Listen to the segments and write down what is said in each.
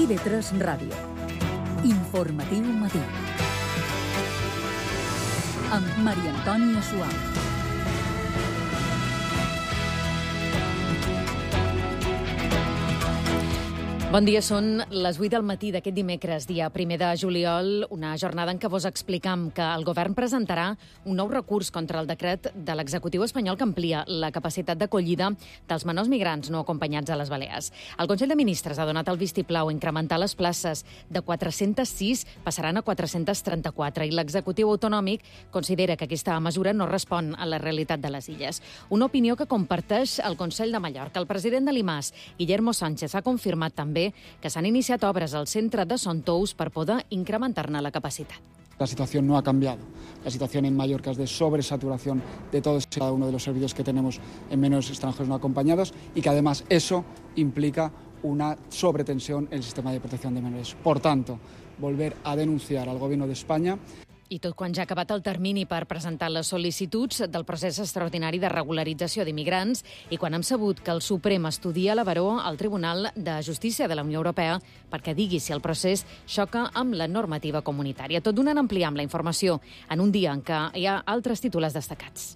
IB3 Ràdio. Informatiu matí. Amb Maria Antònia Suau. Bon dia, són les 8 del matí d'aquest dimecres, dia 1 de juliol, una jornada en què vos explicam que el govern presentarà un nou recurs contra el decret de l'executiu espanyol que amplia la capacitat d'acollida dels menors migrants no acompanyats a les Balears. El Consell de Ministres ha donat el vistiplau a incrementar les places de 406 passaran a 434 i l'executiu autonòmic considera que aquesta mesura no respon a la realitat de les illes. Una opinió que comparteix el Consell de Mallorca. El president de l'IMAS, Guillermo Sánchez, ha confirmat també que s'han iniciat obres al centre de Son Tous per poder incrementar-ne la capacitat. La situación no ha cambiado. La situación en Mallorca es de sobresaturación de todos y cada uno de los servicios que tenemos en menores extranjeros no acompañados y que además eso implica una sobretensión en el sistema de protección de menores. Por tanto, volver a denunciar al Gobierno de España. I tot quan ja ha acabat el termini per presentar les sol·licituds del procés extraordinari de regularització d'immigrants i quan hem sabut que el Suprem estudia la baró al Tribunal de Justícia de la Unió Europea perquè digui si el procés xoca amb la normativa comunitària. Tot donant ampliar amb la informació en un dia en què hi ha altres titulars destacats.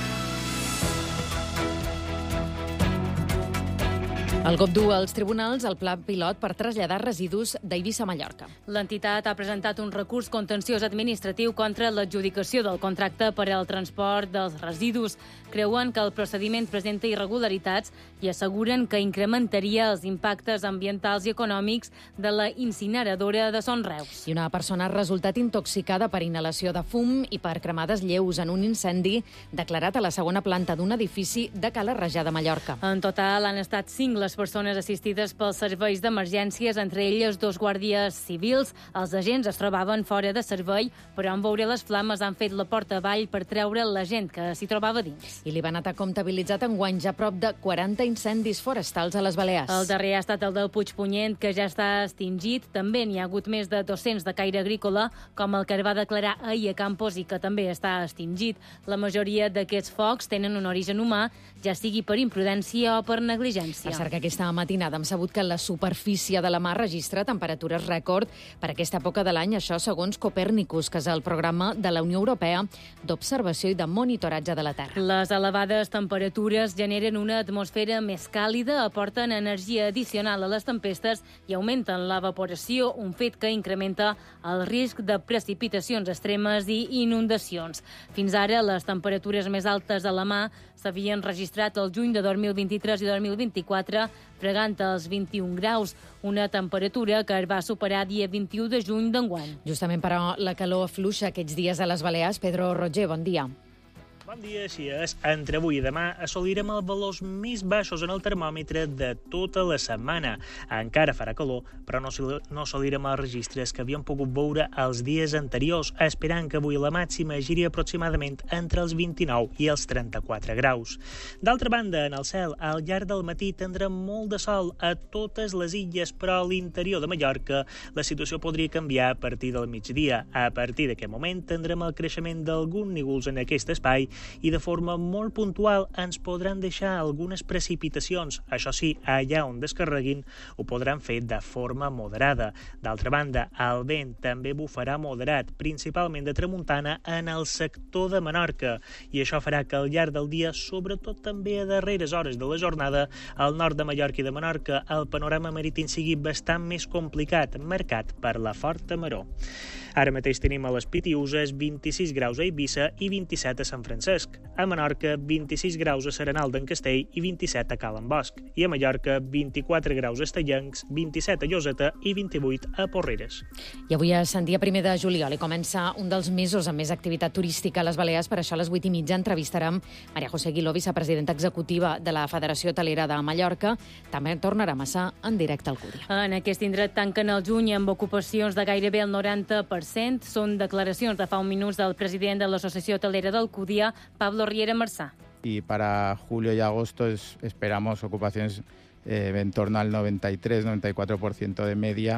El GOP du als tribunals el pla pilot per traslladar residus d'Eivissa a Mallorca. L'entitat ha presentat un recurs contenciós administratiu contra l'adjudicació del contracte per al transport dels residus. Creuen que el procediment presenta irregularitats i asseguren que incrementaria els impactes ambientals i econòmics de la incineradora de Son Reus. I una persona ha resultat intoxicada per inhalació de fum i per cremades lleus en un incendi declarat a la segona planta d'un edifici de Cala Rajà de Mallorca. En total han estat 5 les persones assistides pels serveis d'emergències, entre elles 2 guàrdies civils. Els agents es trobaven fora de servei, però en veure les flames han fet la porta avall per treure la gent que s'hi trobava dins. I l'Ibanat ha comptabilitzat enguany ja prop de 40 incendis forestals a les Balears. El darrer ha estat el del Puigpunyent, que ja està extingit. També n'hi ha hagut més de 200 de caire agrícola, com el que es va declarar ahir a Campos i que també està extingit. La majoria d'aquests focs tenen un origen humà, ja sigui per imprudència o per negligència. Per cert que aquesta matinada hem sabut que la superfície de la mar registra temperatures rècord per aquesta època de l'any, això segons Copernicus, que és el programa de la Unió Europea d'observació i de monitoratge de la Terra. Les elevades temperatures generen una atmosfera més càlida, aporten energia addicional a les tempestes i augmenten l'evaporació, un fet que incrementa el risc de precipitacions extremes i inundacions. Fins ara, les temperatures més altes a la mar s'havien registrat el juny de 2023 i 2024, fregant els 21 graus, una temperatura que es va superar dia 21 de juny d'enguany. Justament, però, la calor afluixa aquests dies a les Balears. Pedro Roger, bon dia. Bon dia, així és. Entre avui i demà assolirem els valors més baixos en el termòmetre de tota la setmana. Encara farà calor, però no assolirem els registres que havíem pogut veure els dies anteriors, esperant que avui la màxima giri aproximadament entre els 29 i els 34 graus. D'altra banda, en el cel, al llarg del matí tindrem molt de sol a totes les illes, però a l'interior de Mallorca la situació podria canviar a partir del migdia. A partir d'aquest moment tindrem el creixement d'alguns núvols en aquest espai i de forma molt puntual ens podran deixar algunes precipitacions. Això sí, allà on descarreguin ho podran fer de forma moderada. D'altra banda, el vent també bufarà moderat, principalment de tramuntana en el sector de Menorca, i això farà que al llarg del dia, sobretot també a darreres hores de la jornada, al nord de Mallorca i de Menorca, el panorama marítim sigui bastant més complicat, marcat per la forta maror. Ara mateix tenim a les Pitiüses 26 graus a Eivissa i 27 a Sant Francesc. A Menorca, 26 graus a Serenal d'en Castell i 27 a Calen Bosch. I a Mallorca, 24 graus a Estellencs, 27 a Lloseta i 28 a Porreres. I avui és Sant dia 1 de juliol i comença un dels mesos amb més activitat turística a les Balears. Per això a les 8:30 entrevistarem Maria José Guiló, vicepresidenta executiva de la Federació Hotelera de Mallorca. També tornarem a ser en directe al Cúria. En aquest indret tanquen el juny amb ocupacions de gairebé el 90%. Són declaracions de fa un minut del president de l'Associació Hotelera d'Alcúdia, Pablo Riera Marçà. Y para julio y agosto esperamos ocupaciones en torno al 93-94% de media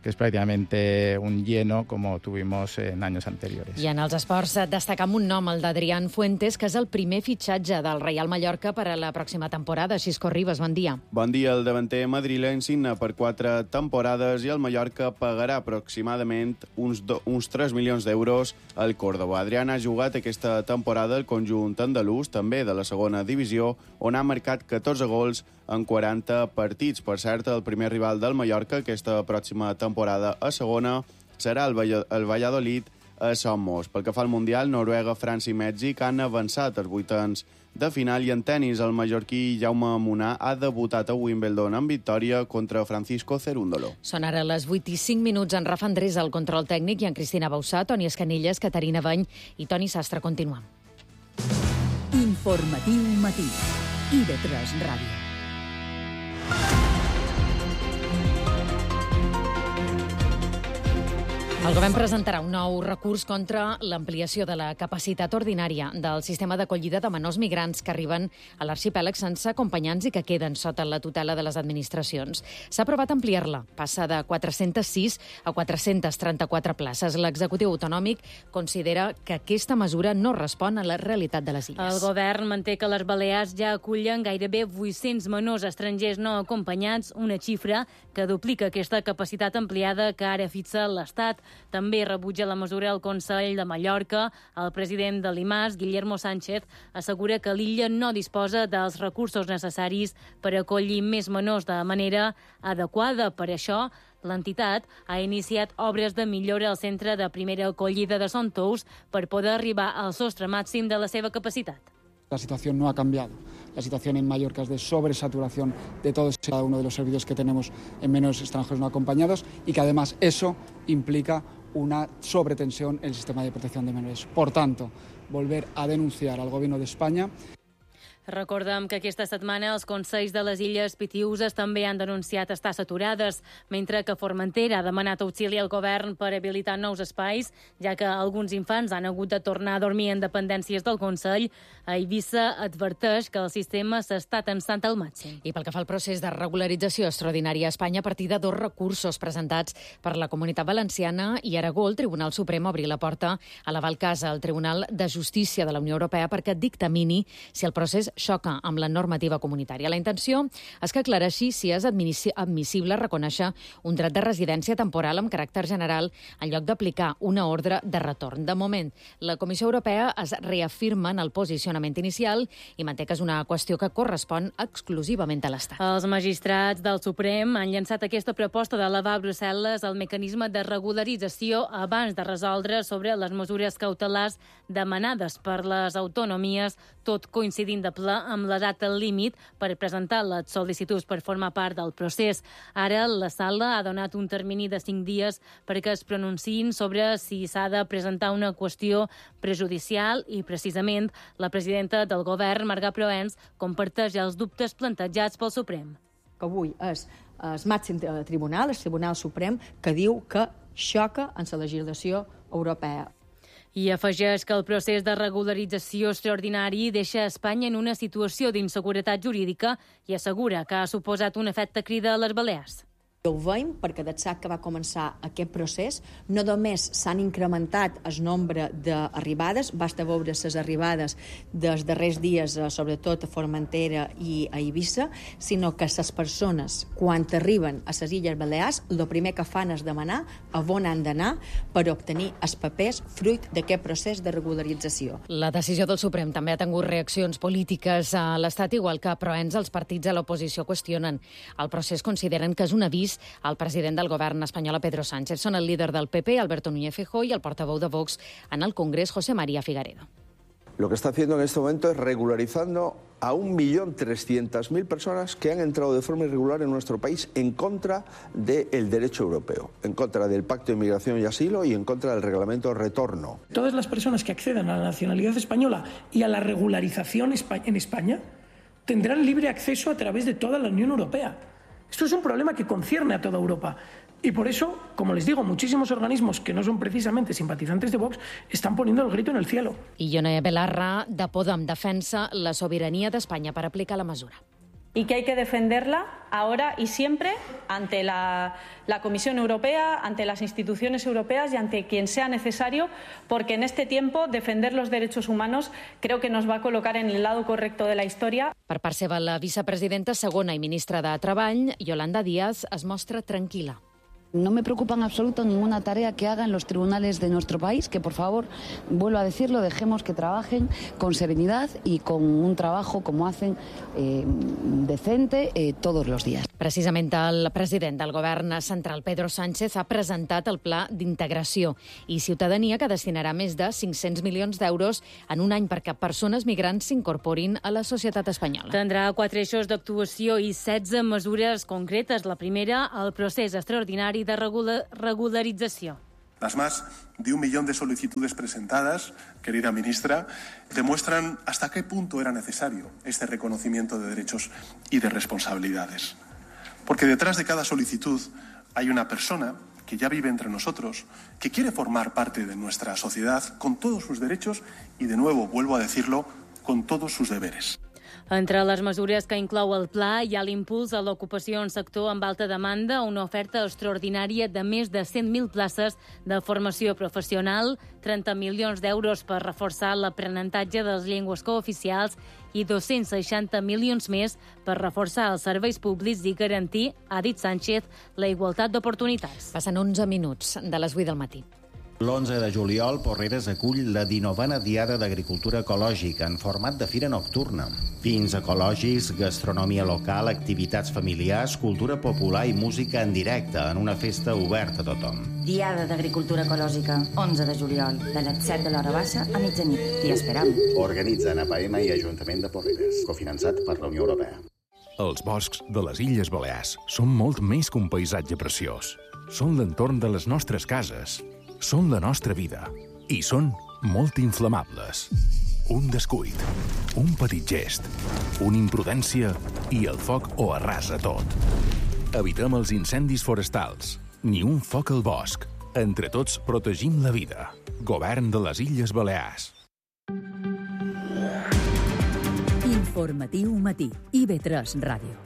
que es prácticamente un lleno como tuvimos en años anteriores. I en els esports destacar amb un nom, el d'Adrián Fuentes, que és el primer fitxatge del Real Mallorca per a la pròxima temporada. Xisco Ribas, bon dia. Bon dia. El davanter madrileny signa per 4 temporades i el Mallorca pagarà aproximadament uns 3 milions d'euros al Córdoba. Adrián ha jugat aquesta temporada al conjunt andalús, també de la segona divisió, on ha marcat 14 gols en 40 partits. Per cert, el primer rival del Mallorca aquesta pròxima temporada a segona serà el Valladolid a Somos. Pel que fa al Mundial, Noruega, França i Mèxic han avançat als vuitens de final i en tenis el mallorquí Jaume Munar ha debutat a Wimbledon en victòria contra Francisco Cerúndolo. Són ara les 8:05, en Rafa Andrés al control tècnic i en Cristina Bausà, Toni Escanilles, Caterina Bany i Toni Sastre. Continuem. Informatiu matí. IB3 Ràdio. El govern presentarà un nou recurs contra l'ampliació de la capacitat ordinària del sistema d'acollida de menors migrants que arriben a l'arxipèlag sense acompanyants i que queden sota la tutela de les administracions. S'ha aprovat ampliar-la, passa de 406 a 434 places. L'executiu autonòmic considera que aquesta mesura no respon a la realitat de les illes. El govern manté que les Balears ja acullen gairebé 800 menors estrangers no acompanyats, una xifra que duplica aquesta capacitat ampliada que ara fixa l'Estat. També rebutja la mesura el Consell de Mallorca. El president de l'IMAS, Guillermo Sánchez, assegura que l'illa no disposa dels recursos necessaris per acollir més menors de manera adequada. Per això, l'entitat ha iniciat obres de millora al centre de primera acollida de Son Tous per poder arribar al sostre màxim de la seva capacitat. La situación no ha cambiado. La situación en Mallorca es de sobresaturación de todos y cada uno de los servicios que tenemos en menores extranjeros no acompañados y que además eso implica una sobretensión en el sistema de protección de menores. Por tanto, volver a denunciar al Gobierno de España. Recordem que aquesta setmana els consells de les Illes Pitiüses també han denunciat estar saturades, mentre que Formentera ha demanat auxili al govern per habilitar nous espais, ja que alguns infants han hagut de tornar a dormir en dependències del Consell. A Eivissa adverteix que el sistema s'està tensant al màxim. I pel que fa al procés de regularització extraordinària a Espanya, a partir de 2 recursos presentats per la Comunitat Valenciana i Aragó, el Tribunal Suprem obri la porta a la Valcasa, al Tribunal de Justícia de la Unió Europea, perquè dictamini si el procés xoca amb la normativa comunitària. La intenció és que aclareixi si és admissible reconèixer un dret de residència temporal amb caràcter general en lloc d'aplicar una ordre de retorn. De moment, la Comissió Europea es reafirma en el posicionament inicial i manté que és una qüestió que correspon exclusivament a l'Estat. Els magistrats del Suprem han llançat aquesta proposta d'elevar a Brussel·les el mecanisme de regularització abans de resoldre sobre les mesures cautelars demanades per les autonomies, tot coincidint de ple amb la data límit per presentar les sol·licituds per formar part del procés. Ara, la sala ha donat un termini de 5 dies perquè es pronunciïn sobre si s'ha de presentar una qüestió prejudicial i, precisament, la presidenta del govern, Marga Proens, comparteix els dubtes plantejats pel Suprem. Que avui és el màxim tribunal, el Tribunal Suprem, que diu que xoca amb la legislació europea. I afegeix que el procés de regularització extraordinari deixa Espanya en una situació d'inseguretat jurídica i assegura que ha suposat un efecte crida a les Balears. Ho veiem perquè d'ençà que va començar aquest procés no només s'han incrementat el nombre d'arribades, basta veure les arribades dels darrers dies, sobretot a Formentera i a Eivissa, sinó que les persones, quan arriben a les Illes Balears, el primer que fan és demanar a on han d'anar per obtenir els papers fruit d'aquest procés de regularització. La decisió del Suprem també ha tingut reaccions polítiques a l'Estat, igual que Proens, els partits a l'oposició qüestionen. El procés consideren que és un avís al president del govern espanyol, Pedro Sánchez. Són el líder del PP, Alberto Núñez Feijóo, y el portavoz de Vox en el Congrés, José María Figaredo. Lo que está haciendo en este momento es regularizando a 1.300.000 personas que han entrado de forma irregular en nuestro país en contra del derecho europeo, en contra del Pacto de Migración y Asilo y en contra del Reglamento de Retorno. Todas las personas que accedan a la nacionalidad española y a la regularización en España tendrán libre acceso a través de toda la Unión Europea. Esto es un problema que concierne a toda Europa. Y por eso, como les digo, muchísimos organismos que no son precisamente simpatizantes de Vox están poniendo el grito en el cielo. I Ione Belarra, de Podem, defensa la sobirania d'Espanya per aplicar la mesura. y que hay que defenderla ahora y siempre ante la Comisión Europea, ante las instituciones europeas y ante quien sea necesario, porque en este tiempo defender los derechos humanos creo que nos va a colocar en el lado correcto de la historia. Per part seva, la vicepresidenta segona i ministra de Treball, Yolanda Díaz, es mostra tranquil·la. No me preocupa en absoluto ninguna tarea que hagan los tribunales de nuestro país, que por favor, vuelvo a decirlo, dejemos que trabajen con serenidad y con un trabajo como hacen decente todos los días. Precisament el president del govern central, Pedro Sánchez, ha presentat el Pla d'Integració i Ciutadania, que destinarà més de 500 milions d'euros en un any perquè persones migrants s'incorporin a la societat espanyola. Tindrà 4 eixos d'actuació i 16 mesures concretes. La primera, el procés extraordinari de regularització. Las más de 1 millón de solicitudes presentadas, querida ministra, demuestran hasta qué punto era necesario este reconocimiento de derechos y de responsabilidades. Porque detrás de cada solicitud hay una persona que ya vive entre nosotros, que quiere formar parte de nuestra sociedad con todos sus derechos y, de nuevo, vuelvo a decirlo, con todos sus deberes. Entre les mesures que inclou el pla hi ha l'impuls a l'ocupació en sector amb alta demanda, una oferta extraordinària de més de 100.000 places de formació professional, 30 milions d'euros per reforçar l'aprenentatge de les llengües cooficials i 260 milions més per reforçar els serveis públics i garantir, ha dit Sánchez, la igualtat d'oportunitats. Passen 11 minuts de les 8 del matí. L'11 de juliol, Porreres acull la 19a Diada d'Agricultura Ecològica en format de fira nocturna. Vins ecològics, gastronomia local, activitats familiars, cultura popular i música en directe en una festa oberta a tothom. Diada d'Agricultura Ecològica, 11 de juliol, de les 7 de l'hora baixa a mitjanit. T'hi esperam. Organitzen APM i Ajuntament de Porreres, cofinançat per la Unió Europea. Els boscs de les Illes Balears són molt més que un paisatge preciós. Són l'entorn de les nostres cases. Són la nostra vida i són molt inflamables. Un descuit, un petit gest, una imprudència i el foc ho arrasa tot. Evitem els incendis forestals. Ni un foc al bosc. Entre tots protegim la vida. Govern de les Illes Balears. Informatiu matí. IB3 Ràdio.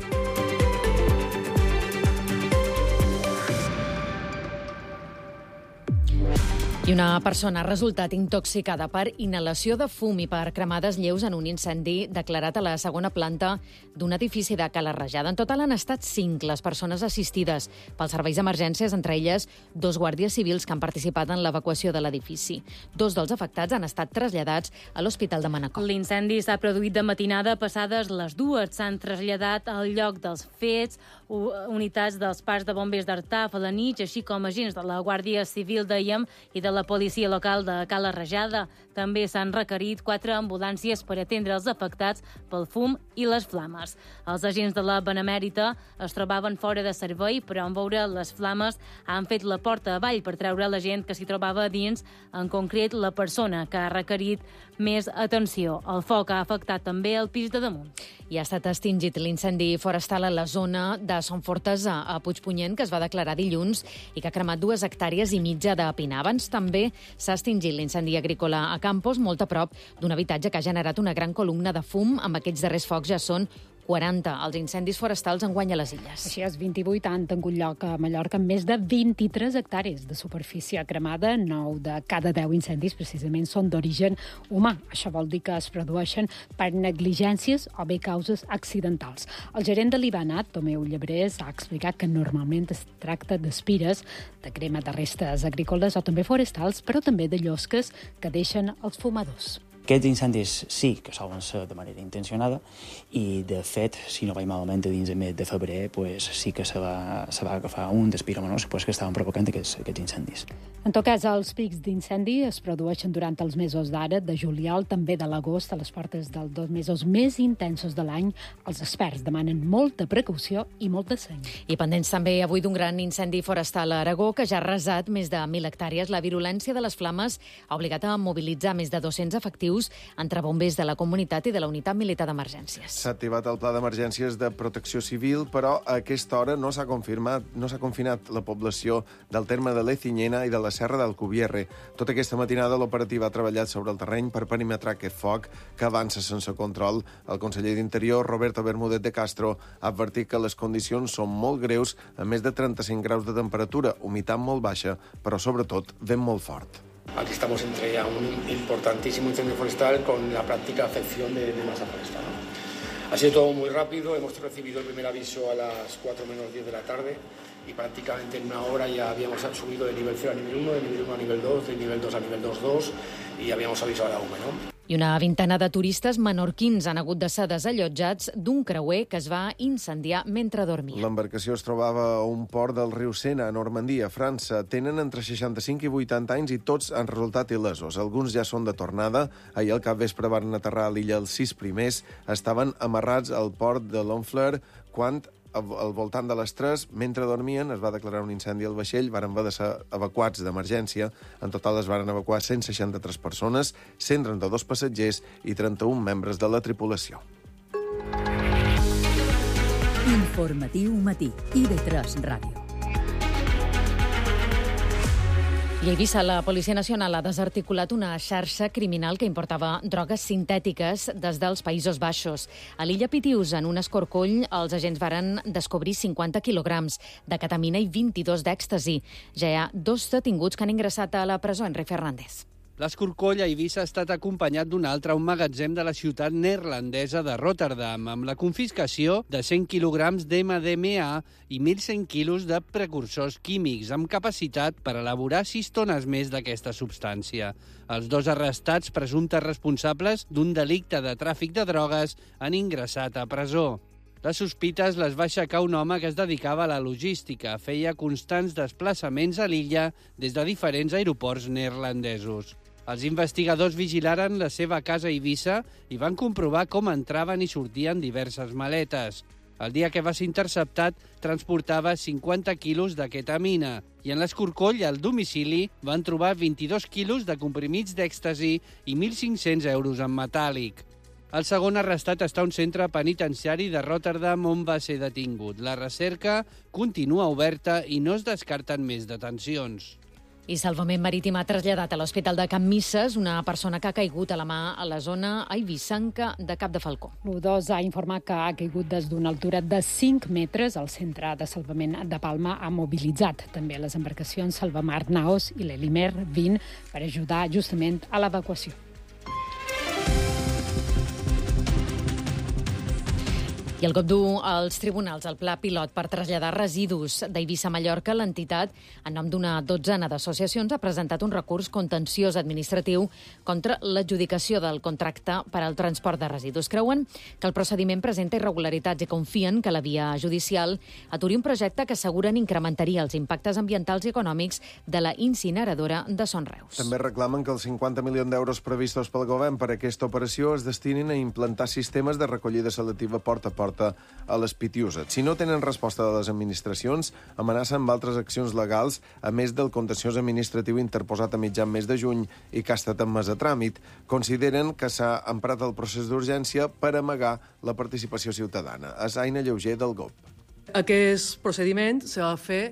I una persona ha resultat intoxicada per inhalació de fum i per cremades lleus en un incendi declarat a la segona planta d'un edifici de Cala Rajada. En total han estat 5 les persones assistides pels serveis d'emergències, entre elles 2 guàrdies civils que han participat en l'evacuació de l'edifici. 2 dels afectats han estat traslladats a l'Hospital de Manacor. L'incendi s'ha produït de matinada, passades les 2. S'han traslladat al lloc dels fets unitats dels parcs de bombers d'Artà a la nit, així com agents de la Guàrdia Civil, dèiem, i de la policia local de Cala Rajada. També s'han requerit 4 ambulàncies per atendre els afectats pel fum i les flames. Els agents de la Benemèrita es trobaven fora de servei, però en veure les flames han fet la porta avall per treure la gent que s'hi trobava dins, en concret la persona que ha requerit més atenció. El foc ha afectat també el pis de damunt. I ha estat extingit l'incendi forestal a la zona de Son Fortes a Puigpunyent, que es va declarar dilluns i que ha cremat 2 hectàrees i mitja de pinar. Abans també s'ha extingit l'incendi agrícola a Campos, molt a prop d'un habitatge que ha generat una gran columna de fum. Amb aquests darrers focs ja són 40 els incendis forestals enguany a les illes. Així és, 28 han tingut lloc a Mallorca amb més de 23 hectàrees de superfície cremada. 9 de cada 10 incendis precisament són d'origen humà. Això vol dir que es produeixen per negligències o bé causes accidentals. El gerent de l'Ibanat, Tomeu Llebrés, ha explicat que normalment es tracta d'espires, de crema de restes agrícoles o també forestals, però també de llosques que deixen els fumadors. Aquests incendis sí que solen ser de manera intencionada i, de fet, si no vaig malament, dins del mes de febrer sí que se va agafar un dels piromanos que estaven provocant aquests incendis. En tot cas, els pics d'incendi es produeixen durant els mesos d'ara, de juliol, també de l'agost, a les portes dels 2 mesos més intensos de l'any. Els experts demanen molta precaució i molta seny. I pendents també avui d'un gran incendi forestal a Aragó, que ja ha arrasat més de 1.000 hectàrees. La virulència de les flames ha obligat a mobilitzar més de 200 efectius operatius entre bombers de la comunitat i de la unitat militar d'emergències. S'ha activat el pla d'emergències de protecció civil, però a aquesta hora no s'ha confinat la població del terme de Lecinyena i de la Serra del Cubierre. Tota aquesta matinada l'operativa ha treballat sobre el terreny per perimetrar aquest foc que avança sense control. El conseller d'Interior, Roberto Bermúdez de Castro, ha advertit que les condicions són molt greus, amb més de 35 graus de temperatura, humitat molt baixa, però sobretot vent molt fort. Aquí estamos entre ya un importantísimo incendio forestal con la práctica afección de masa forestal, ¿no? Ha sido todo muy rápido, hemos recibido el primer aviso a las 4 menos 10 de la tarde y prácticamente en una hora ya habíamos subido de nivel 0 a nivel 1, de nivel 1 a nivel 2, de nivel 2 a nivel 2.2 y habíamos avisado a la UME, ¿no? I una vintena de turistes menorquins han hagut de ser desallotjats d'un creuer que es va incendiar mentre dormia. L'embarcació es trobava a un port del riu Sena, a Normandia, França. Tenen entre 65 i 80 anys i tots han resultat il·lesos. Alguns ja són de tornada. Ahir al capvespre van aterrar a l'illa els 6 primers. Estaven amarrats al port de l'Honfleur quan al voltant de les 3, mentre dormien, es va declarar un incendi al vaixell, varen haver de ser evacuats d'emergència. En total es varen evacuar 163 persones, 132 passatgers i 31 membres de la tripulació. Informatiu matí, IB3 Ràdio. I a Eivissa, la Policia Nacional ha desarticulat una xarxa criminal que importava drogues sintètiques des dels Països Baixos. A l'illa Pitius, en un escorcoll, els agents varen descobrir 50 quilograms de ketamina i 22 d'èxtasi. Ja hi ha 2 detinguts que han ingressat a la presó. Enric Fernández. L'escorcoll a Eivissa ha estat acompanyat d'un altre a un magatzem de la ciutat neerlandesa de Rotterdam, amb la confiscació de 100 quilograms d'MDMA i 1.100 quilos de precursors químics, amb capacitat per elaborar 6 tones més d'aquesta substància. Els 2 arrestats, presumptes responsables d'un delicte de tràfic de drogues, han ingressat a presó. Les sospites les va aixecar un home que es dedicava a la logística. Feia constants desplaçaments a l'illa des de diferents aeroports neerlandesos. Els investigadors vigilaren la seva casa a Eivissa i van comprovar com entraven i sortien diverses maletes. El dia que va ser interceptat, transportava 50 quilos de ketamina i en l'escorcoll, al domicili, van trobar 22 quilos de comprimits d'èxtasi i 1.500 euros en metàl·lic. El segon arrestat està a un centre penitenciari de Rotterdam on va ser detingut. La recerca continua oberta i no es descarten més detencions. I Salvament Marítim ha traslladat a l'Hospital de Can Misses una persona que ha caigut a la mà a la zona eivissenca de Cap de Falcó. L'U2 ha informat que ha caigut des d'una altura de 5 metres. El Centre de Salvament de Palma ha mobilitzat també les embarcacions Salvamar Naos i l'Elimer 20 per ajudar justament a l'evacuació. I el cop dur als tribunals el pla pilot per traslladar residus d'Eivissa a Mallorca, l'entitat, en nom d'una dotzena d'associacions, ha presentat un recurs contenciós administratiu contra l'adjudicació del contracte per al transport de residus. Creuen que el procediment presenta irregularitats i confien que la via judicial aturi un projecte que asseguren incrementaria els impactes ambientals i econòmics de la incineradora de Son Reus. També reclamen que els 50 milions d'euros previstos pel govern per a aquesta operació es destinin a implantar sistemes de recollida selectiva porta a porta a les Pitiuses. Si no tenen resposta de les administracions, amenacen amb altres accions legals, a més del contenciós administratiu interposat a mitjan mes de juny i que ha estat admès a tràmit. Consideren que s'ha emprat el procés d'urgència per amagar la participació ciutadana. És Aina Lleuger del GOP. Aquest procediment s'ha de fer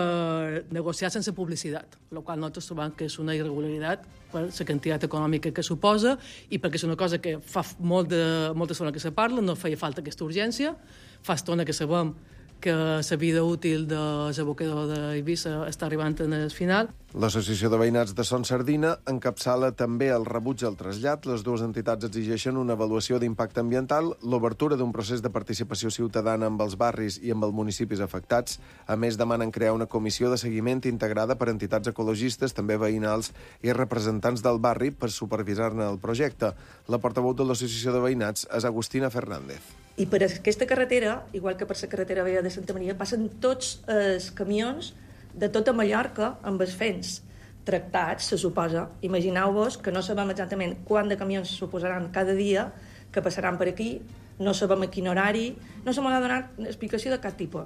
per negociar sense publicitat, el qual nosaltres trobem que és una irregularitat per la quantitat econòmica que suposa i perquè és una cosa que fa molta estona que se parla, no feia falta aquesta urgència, fa estona que sabem que la vida útil dels abocadors d'Eivissa està arribant al final. L'Associació de Veïnats de Son Sardina encapçala també el rebuig al trasllat. Les dues entitats exigeixen una avaluació d'impacte ambiental, l'obertura d'un procés de participació ciutadana amb els barris i amb els municipis afectats. A més, demanen crear una comissió de seguiment integrada per entitats ecologistes, també veïnals i representants del barri per supervisar-ne el projecte. La portaveu de l'Associació de Veïnats és Agustina Fernández. I per aquesta carretera, igual que per la carretera vella de Santa Maria, passen tots els camions de tota Mallorca amb els fens tractats, se suposa. Imagineu-vos que no sabem exactament quant de camions suposaran cada dia que passaran per aquí, no sabem a quin horari, no se m'ha donat explicació de cap tipus.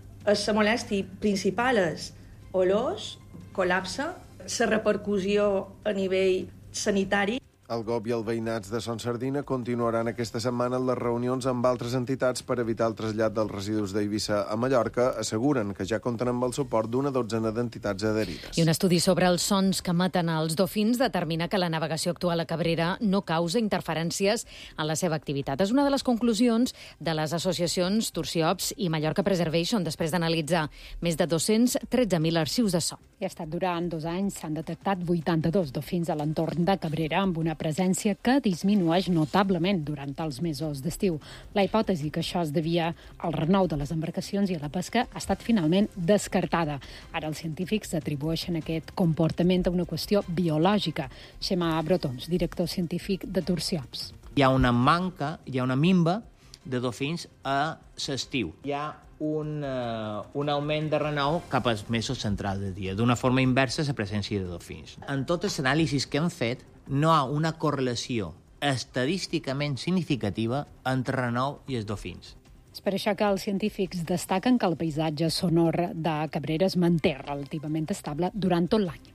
La molèstia principal és olors, col·lapse, la repercussió a nivell sanitari. El GOB i el veïnats de Son Sardina continuaran aquesta setmana les reunions amb altres entitats per evitar el trasllat dels residus d'Eivissa a Mallorca. Asseguren que ja compten amb el suport d'una dotzena d'entitats adherides. I un estudi sobre els sons que maten els dofins determina que la navegació actual a Cabrera no causa interferències en la seva activitat. És una de les conclusions de les associacions Turciops i Mallorca Preservation després d'analitzar més de 213.000 arxius de so. I ha estat durant 2 anys s'han detectat 82 dofins a l'entorn de Cabrera amb una presència que disminueix notablement durant els mesos d'estiu. La hipòtesi que això es devia al renou de les embarcacions i a la pesca ha estat finalment descartada. Ara els científics atribueixen aquest comportament a una qüestió biològica. Xema Brotons, director científic de Turciops. Hi ha una minva de dofins a l'estiu. Hi ha un augment de renou cap als mesos centrals del dia, d'una forma inversa a la presència de dofins. En tots els anàlisis que hem fet, no hi ha una correlació estadísticament significativa entre renou i els dofins. És per això que els científics destaquen que el paisatge sonor de Cabrera es manté relativament estable durant tot l'any.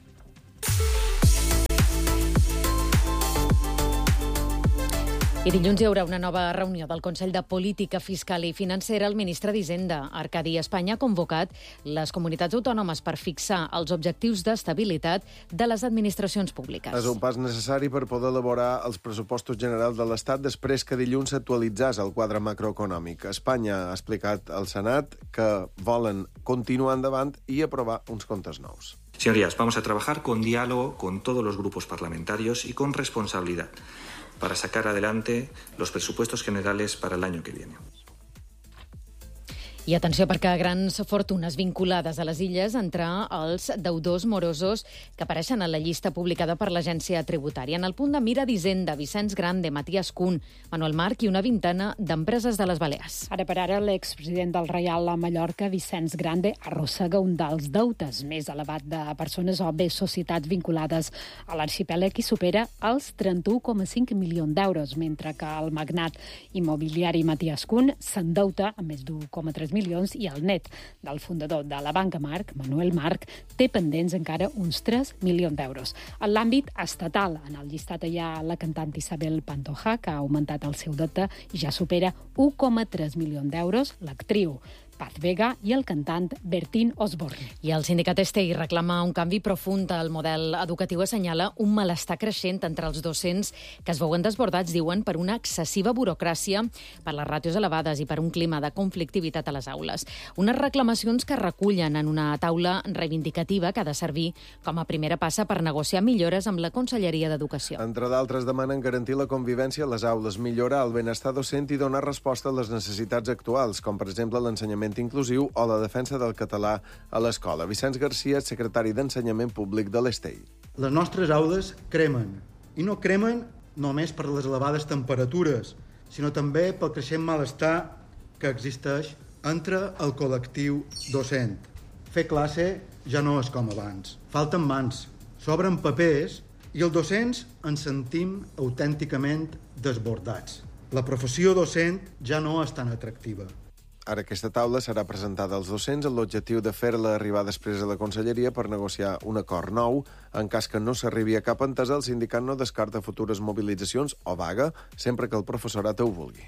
I dilluns hi haurà una nova reunió del Consell de Política Fiscal i Financera. El ministre d'Hisenda, Arcadi Espanya, ha convocat les comunitats autònomes per fixar els objectius d'estabilitat de les administracions públiques. És un pas necessari per poder elaborar els pressupostos generals de l'Estat després que dilluns s'actualitzés el quadre macroeconòmic. Espanya ha explicat al Senat que volen continuar endavant i aprovar uns comptes nous. Señorías, vamos a trabajar con diálogo con todos los grupos parlamentarios y con responsabilidad para sacar adelante los presupuestos generales para el año que viene. I atenció perquè grans fortunes vinculades a les illes entre els deudors morosos que apareixen a la llista publicada per l'Agència Tributària. En el punt de mira d'Hisenda, Vicenç Grande, Matías Kuhn, Manuel March i una vintena d'empreses de les Balears. Ara per ara, l'expresident del Reial a Mallorca, Vicenç Grande, arrossega un dels deutes més elevat de persones o bé societats vinculades a l'arxipèlag i supera els 31,5 milions d'euros, mentre que el magnat immobiliari Matías Kuhn s'endeuta amb més d'1,3 milions i el net del fundador de la banca Marc, Manuel March, té pendents encara uns 3 milions d'euros. En l'àmbit estatal, en el llistat hi ha la cantant Isabel Pantoja, que ha augmentat el seu deute i ja supera 1,3 milions d'euros, l'actriu Paz Vega i el cantant Bertín Osborne. I el sindicat STI reclama un canvi profund al model educatiu. Assenyala un malestar creixent entre els docents que es veuen desbordats, diuen, per una excessiva burocràcia, per les ràtios elevades i per un clima de conflictivitat a les aules. Unes reclamacions que recullen en una taula reivindicativa que ha de servir com a primera passa per negociar millores amb la Conselleria d'Educació. Entre d'altres, demanen garantir la convivència a les aules, millorar el benestar docent i donar resposta a les necessitats actuals, com per exemple l'ensenyament inclusiu o la defensa del català a l'escola. Vicenç Garcia, secretari d'Ensenyament Públic de l'Estei. Les nostres aules cremen, i no cremen només per les elevades temperatures, sinó també pel creixent malestar que existeix entre el col·lectiu docent. Fer classe ja no és com abans. Falten mans, sobren papers i els docents ens sentim autènticament desbordats. La professió docent ja no és tan atractiva. Ara aquesta taula serà presentada als docents amb l'objectiu de fer-la arribar després a la Conselleria per negociar un acord nou. En cas que no s'arribi a cap entesa, el sindicat no descarta futures mobilitzacions o vaga, sempre que el professorat ho vulgui.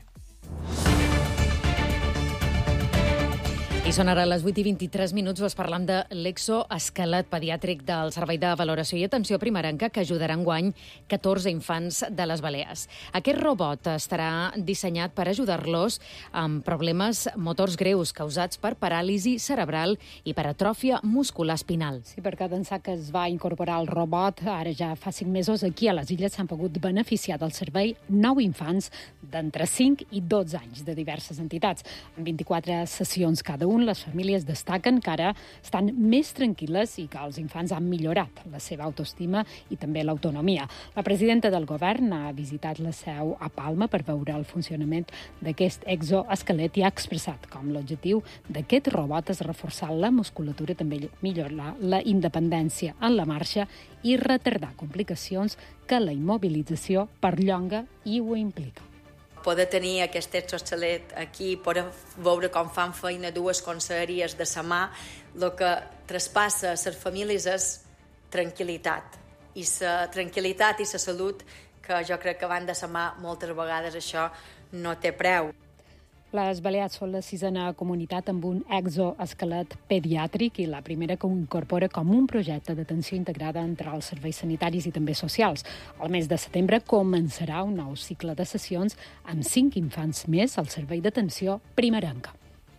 I són ara les 8:23. Vos parlam de l'exoesquelet pediàtric del Servei de Valoració i Atenció Primerenca que ajudarà enguany 14 infants de les Balears. Aquest robot estarà dissenyat per ajudar-los amb problemes motors greus causats per paràlisi cerebral i per atròfia muscular espinal. Sí, perquè d'ençà que es va incorporar el robot, ara ja fa 5 mesos, aquí a les Illes s'han pogut beneficiar del servei 9 infants d'entre 5 i 12 anys de diverses entitats. En 24 sessions cada un, les famílies destaquen que ara estan més tranquil·les i que els infants han millorat la seva autoestima i també l'autonomia. La presidenta del govern ha visitat la seu a Palma per veure el funcionament d'aquest exoesquelet i ha expressat com l'objectiu d'aquest robot és reforçar la musculatura, també millorar la independència en la marxa i retardar complicacions que la immobilització perllonga i ho implica. Poder tenir aquest exoesquelet aquí, poder veure com fan feina dues conselleries de sa mà, el que traspassa a les famílies és tranquil·litat. I la tranquil·litat i la salut que jo crec que van de sa mà moltes vegades això no té preu. Les Balears són la 6a comunitat amb un exoesquelet pediàtric i la primera que ho incorpora com un projecte d'atenció integrada entre els serveis sanitaris i també socials. Al mes de setembre començarà un nou cicle de sessions amb 5 infants més al servei d'atenció primerenca.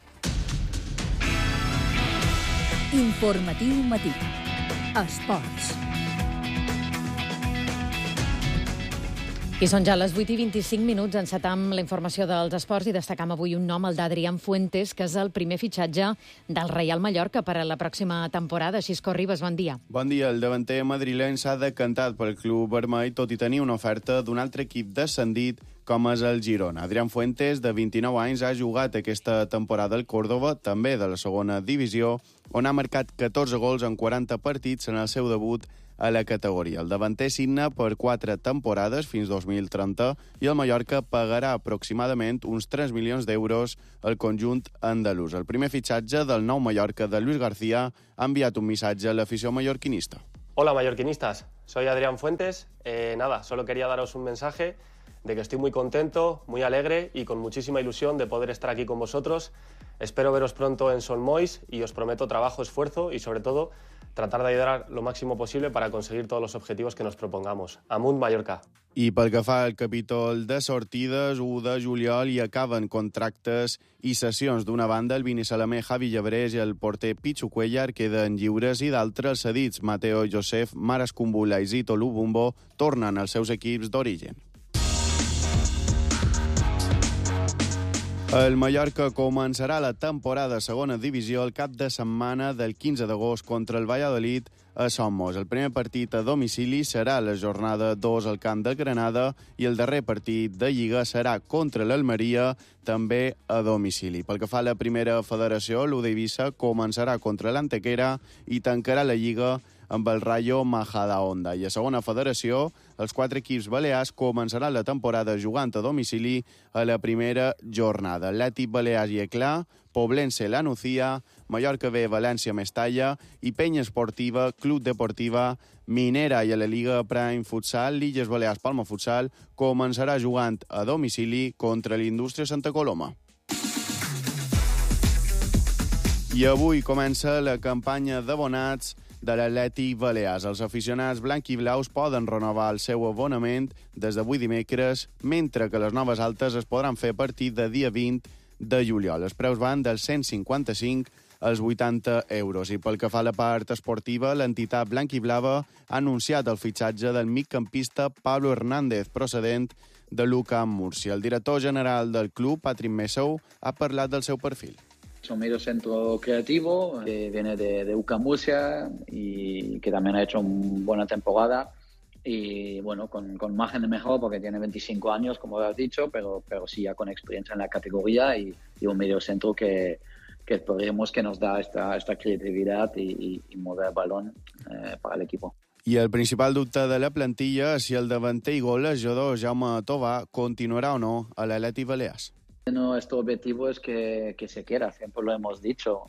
Informatiu matí. Esports. I són ja les 8:25, encetam la informació dels esports i destacam avui un nom, el d'Adrián Fuentes, que és el primer fitxatge del Reial Mallorca per a la pròxima temporada. Xisco Ribas, bon dia. Bon dia. El davanter madrileny s'ha decantat pel club vermell, tot i tenir una oferta d'un altre equip descendit com és el Girona. Adrián Fuentes, de 29 anys, ha jugat aquesta temporada al Córdoba, també de la segona divisió, on ha marcat 14 gols en 40 partits en el seu debut a la categoria. El davanter signa per 4 temporades fins 2030 i el Mallorca pagarà aproximadament uns 3 milions d'euros al conjunt andalús. El primer fitxatge del nou Mallorca de Luis García ha enviat un missatge a l'afició mallorquinista. Hola mallorquinistas, soy Adrián Fuentes. Solo quería daros un mensaje de que estoy muy contento, muy alegre y con muchísima ilusión de poder estar aquí con vosotros. Espero veros pronto en Son Moix y os prometo trabajo, esfuerzo y sobre todo tratar de ayudar lo máximo posible para conseguir todos los objetivos que nos propongamos. Amunt Mallorca. I pel que fa al capítol de sortides, 1 de juliol hi acaben contractes i sessions. D'una banda, el Vini Salamé, Javi Llebrés i el porter Pichu Cuellar queden lliures i d'altres cedits. Mateo Josef, Maras Kumbula i Zito Lubumbo tornen als seus equips d'origen. El Mallorca començarà la temporada a segona divisió el cap de setmana del 15 d'agost contra el Valladolid a Somos. El primer partit a domicili serà la jornada 2 al camp del Granada i el darrer partit de Lliga serà contra l'Almeria, també a domicili. Pel que fa a la primera federació, l'U d'Eivissa començarà contra l'Antequera i tancarà la Lliga amb el Rayo Majadahonda. I a segona federació, els 4 equips balears començaran la temporada jugant a domicili a la primera jornada. Atlètic Balears i Eclà, Poblense La Nucía, Mallorca B, València Mestalla i Penya Esportiva, Club Deportiva, Minera i a la Liga Prime Futsal, l'Illes Balears Palma Futsal començarà jugant a domicili contra l'Indústria Santa Coloma. I avui comença la campanya d'abonats de l'Atlètic Balears. Els aficionats blanc-i-blaus poden renovar el seu abonament des d'avui dimecres, mentre que les noves altes es podran fer a partir de dia 20 de juliol. Els preus van dels 155 als 80 euros. I pel que fa a la part esportiva, l'entitat blanc-i-blava ha anunciat el fitxatge del migcampista Pablo Hernández, procedent de l'UCAM Múrcia. El director general del club, Patrick Messou, ha parlat del seu perfil. Es un medio centro creativo que viene de UCAM Murcia y que también ha hecho una buena temporada y bueno, con margen de mejor porque tiene 25 años, como has dicho, pero sí ya con experiencia en la categoría y un medio centro que esperemos que nos da esta creatividad y mover el balón para el equipo. I el principal dubte de la plantilla és si el davanter i golejador Jaume Tovar continuarà o no a l'Atlètic Balears. Nuestro objetivo es que se quiera, siempre lo hemos dicho.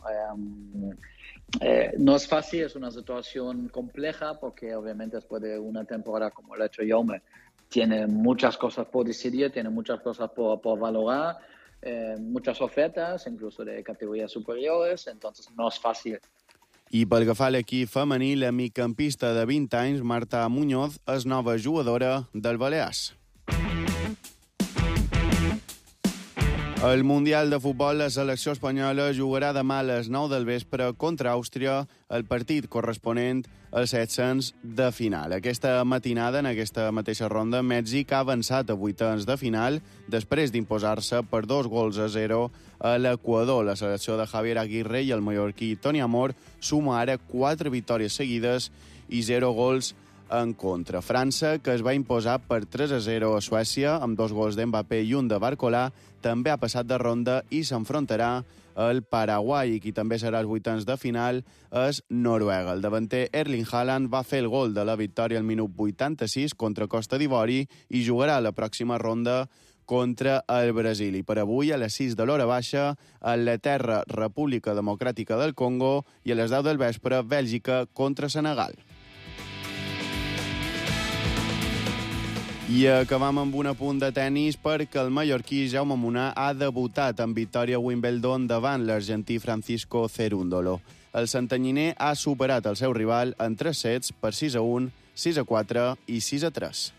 No es fácil, es una situación compleja porque obviamente después de una temporada como lo ha hecho Jaume, tiene muchas cosas por decidir, tiene muchas cosas por valorar, muchas ofertas, incluso de categorías superiores, entonces no es fácil. I pel que fa a l'equip femení, la migcampista de 20 anys, Marta Muñoz, és nova jugadora del Balears. Al Mundial de Futbol, la selecció espanyola jugarà demà a les 9 del vespre contra Àustria el partit corresponent als 700 de final. Aquesta matinada, en aquesta mateixa ronda, Mèxic ha avançat a vuitens de final després d'imposar-se per 2-0 a l'Equador. La selecció de Javier Aguirre i el mallorquí Toni Amor suma ara 4 victòries seguides i 0 gols en contra. França, que es va imposar per 3-0 a Suècia, amb 2 gols d'Mbappé i un de Barcolà, també ha passat de ronda i s'enfrontarà al Paraguai, i qui també serà als vuitens de final és Noruega. El davanter Erling Haaland va fer el gol de la victòria al minut 86 contra Costa d'Ivori i jugarà a la pròxima ronda contra el Brasil. I per avui, a les 6 de l'hora baixa, a la terra República Democràtica del Congo, i a les 10 del vespre, Bèlgica contra Senegal. I acabam amb un apunt de tennis perquè el mallorquí Jaume Munar ha debutat en victòria a Wimbledon davant l'argentí Francisco Cerúndolo. El santanyiner ha superat el seu rival en 3 sets per 6-1, 6-4 i 6-3.